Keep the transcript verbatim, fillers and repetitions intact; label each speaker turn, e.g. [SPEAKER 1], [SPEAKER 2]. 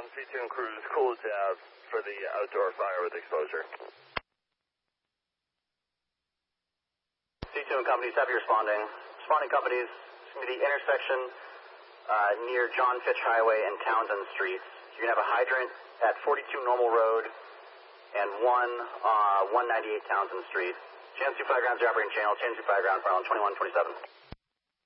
[SPEAKER 1] one, C two and Cruise, Coolidge Ave for the outdoor fire with exposure.
[SPEAKER 2] C two and companies, have you responding? Responding companies, it's going to be the intersection uh, near John Fitch Highway and Townsend Streets. You're going to have a hydrant at forty-two Normal Road and one uh, one ninety-eight Townsend Street. Chance two fire grounds, you're operating channel, change two fire ground, file on twenty-one twenty-seven.